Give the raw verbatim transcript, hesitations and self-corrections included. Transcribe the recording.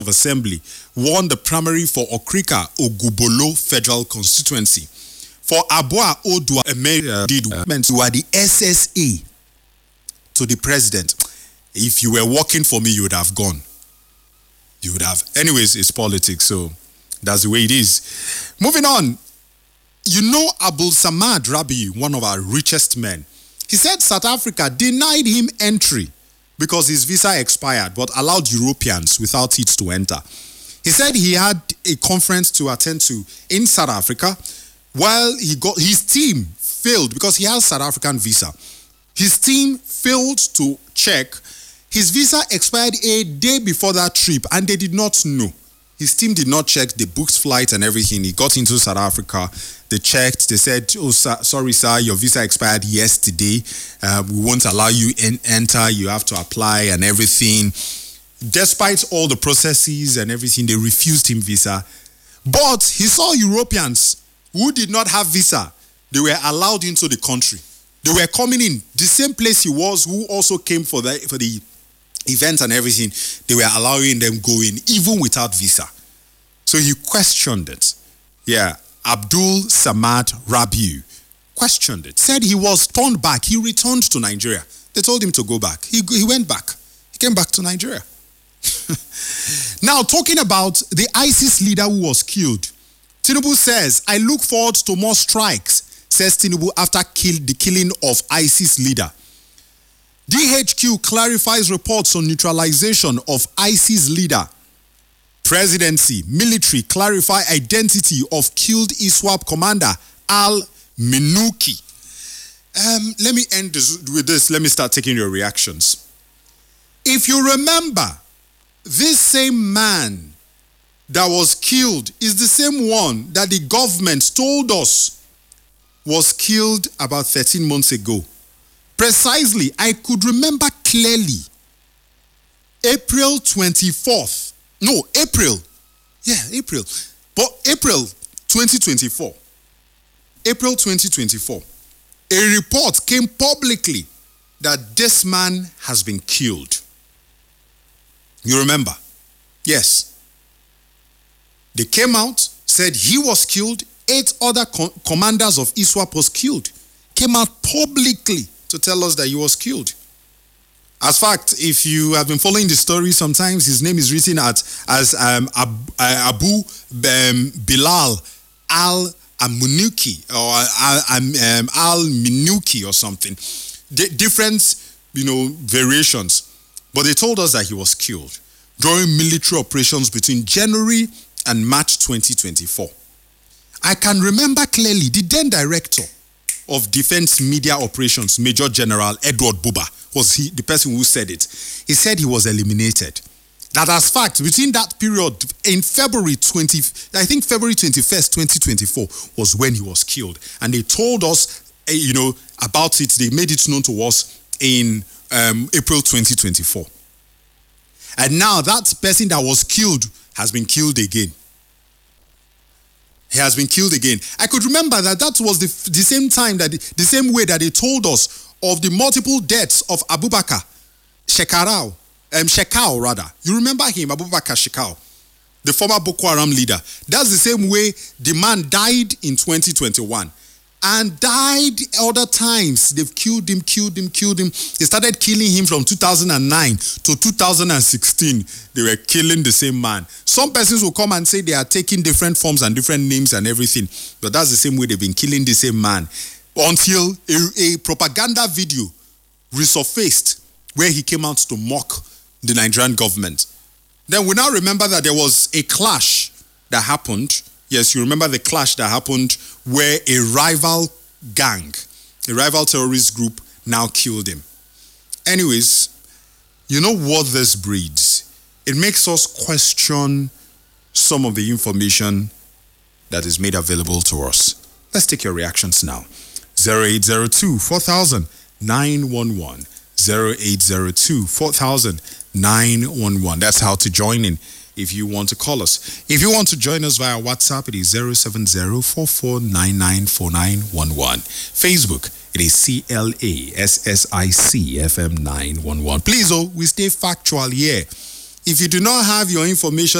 of Assembly won the primary for Okrika Ogubolo Federal Constituency. For Abua Odua Emeria did you are the S S A to the president. If you were working for me, you would have gone. You would have. Anyways, it's politics, so that's the way it is. Moving on. You know Abdul Samad Rabiu, one of our richest men. He said South Africa denied him entry because his visa expired, but allowed Europeans without it to enter. He said he had a conference to attend to in South Africa. While he got his team failed because he has South African visa. His team failed to check. His visa expired a day before that trip, and they did not know. His team did not check the booked flight and everything. He got into South Africa. They checked. They said, "Oh, sir, sorry, sir, your visa expired yesterday. Uh, we won't allow you in enter. You have to apply and everything." Despite all the processes and everything, they refused him visa. But he saw Europeans who did not have visa. They were allowed into the country. They were coming in the same place he was, who also came for the for the event and everything. They were allowing them go in even without visa. So he questioned it. Yeah, Abdul Samad Rabiu questioned it. Said he was turned back. He returned to Nigeria. They told him to go back. He he went back. He came back to Nigeria. Now, talking about the ISIS leader who was killed, Tinubu says, "I look forward to more strikes," says Tinubu after kill, the killing of ISIS leader. D H Q clarifies reports on neutralization of ISIS leader. Presidency, military clarify identity of killed ISWAP commander Al-Minuki. Um, let me end this, with this. Let me start taking your reactions. If you remember, this same man that was killed is the same one that the government told us was killed about thirteen months ago. Precisely, I could remember clearly. April twenty-fourth. No, April. Yeah, April. But April twenty twenty-four. April twenty twenty-four. A report came publicly that this man has been killed. You remember? Yes. They came out, said he was killed. Eight other co- commanders of ISWAP was killed. Came out publicly to tell us that he was killed. As fact, if you have been following the story, sometimes his name is written at, as um, Ab- uh, Abu um, Bilal Al-Amunuki or um, Al-Minuki or something. D- different, you know, variations. But they told us that he was killed during military operations between January and March twenty twenty-four. I can remember clearly the then director of Defense Media Operations, Major General Edward Buba, was he the person who said it. He said he was eliminated. That as fact, between that period, in February twentieth, I think February twenty-first, twenty twenty-four, was when he was killed. And they told us, you know, about it. They made it known to us in um, April twenty twenty-four. And now that person that was killed has been killed again. He has been killed again. I could remember that that was the, the same time, that the, the same way that they told us of the multiple deaths of Abubakar Shekarau, um, Shekau rather. You remember him, Abubakar Shekau, the former Boko Haram leader. That's the same way the man died in twenty twenty-one and died other times. They've killed him, killed him, killed him. They started killing him from two thousand nine to two thousand sixteen. They were killing the same man. Some persons will come and say they are taking different forms and different names and everything, but that's the same way they've been killing the same man until a, a propaganda video resurfaced where he came out to mock the Nigerian government. Then we now remember that there was a clash that happened. Yes, you remember the clash that happened where a rival gang, a rival terrorist group now killed him. Anyways, you know what this breeds? It makes us question some of the information that is made available to us. Let's take your reactions now. zero eight zero two, four thousand, nine one one. zero eight zero two, four thousand, nine one one. That's how to join in if you want to call us. If you want to join us via WhatsApp, it is zero seven zero, four four nine nine, four nine one one. Facebook, it is C L A S S I C F M nine one one. Please, oh, we stay factual here. If you do not have your information